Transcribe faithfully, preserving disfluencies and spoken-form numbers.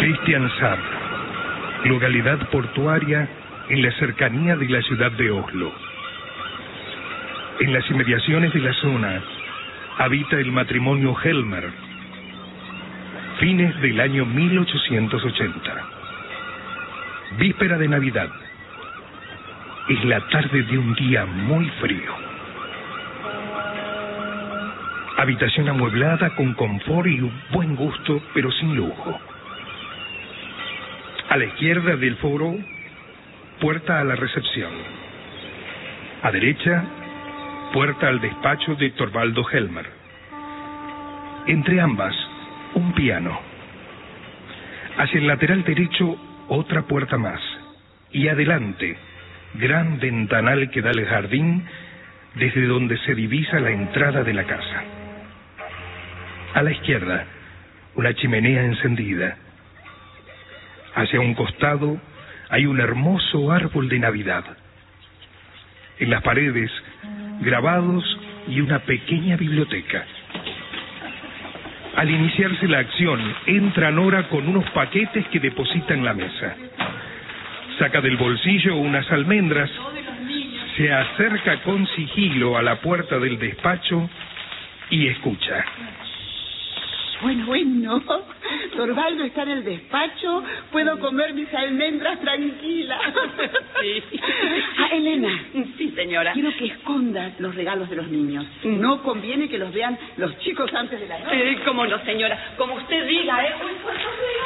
Kristiansand, localidad portuaria en la cercanía de la ciudad de Oslo. En las inmediaciones de la zona habita el matrimonio Helmer. Fines del año mil ochocientos ochenta. Víspera de Navidad. Es la tarde de un día muy frío. Habitación amueblada con confort y un buen gusto, pero sin lujo. A la izquierda del foro, puerta a la recepción. A derecha, puerta al despacho de Thorvaldo Helmer. Entre ambas, un piano. Hacia el lateral derecho, otra puerta más. Y adelante, gran ventanal que da al jardín, desde donde se divisa la entrada de la casa. A la izquierda, una chimenea encendida. Hacia un costado, hay un hermoso árbol de Navidad. En las paredes, grabados y una pequeña biblioteca. Al iniciarse la acción, entra Nora con unos paquetes que deposita en la mesa. Saca del bolsillo unas almendras, se acerca con sigilo a la puerta del despacho y escucha. Bueno, bueno, Thorvaldo está en el despacho, puedo comer mis almendras tranquila. Sí. Ah, Elena. Sí, señora. Quiero que escondas los regalos de los niños. No conviene que los vean los chicos antes de la noche. Eh, cómo no, señora. Como usted diga, ¿eh?